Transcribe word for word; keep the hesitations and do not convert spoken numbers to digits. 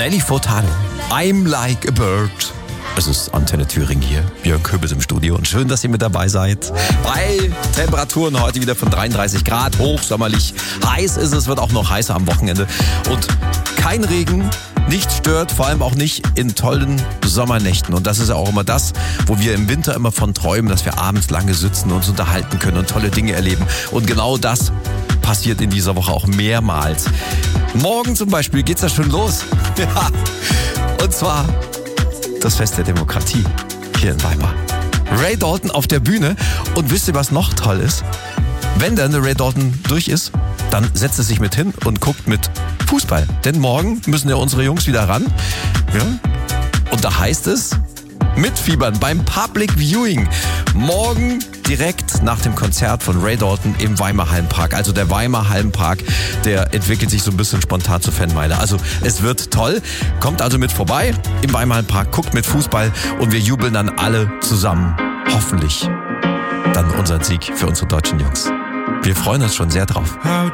Nelly Furtado, I'm like a bird. Es ist Antenne Thüringen hier, Björn Köbels im Studio und schön, dass ihr mit dabei seid. Bei Temperaturen heute wieder von dreiunddreißig Grad, hochsommerlich, heiß ist es, wird auch noch heißer am Wochenende und kein Regen, nicht stört, vor allem auch nicht in tollen Sommernächten und das ist ja auch immer das, wo wir im Winter immer von träumen, dass wir abends lange sitzen, uns unterhalten können und tolle Dinge erleben und genau das passiert in dieser Woche auch mehrmals. Morgen zum Beispiel geht's ja schon los. Ja. Und zwar das Fest der Demokratie hier in Weimar. Ray Dalton auf der Bühne. Und wisst ihr, was noch toll ist? Wenn dann Ray Dalton durch ist, dann setzt er sich mit hin und guckt mit Fußball. Denn morgen müssen ja unsere Jungs wieder ran. Ja? Und da heißt es, mitfiebern beim Public Viewing. Morgen direkt nach dem Konzert von Ray Dalton im Weimar Hallenpark. Also der Weimar Hallenpark, der entwickelt sich so ein bisschen spontan zur Fanmeile. Also es wird toll. Kommt also mit vorbei im Weimar Hallenpark, guckt mit Fußball und wir jubeln dann alle zusammen. Hoffentlich dann unseren Sieg für unsere deutschen Jungs. Wir freuen uns schon sehr drauf.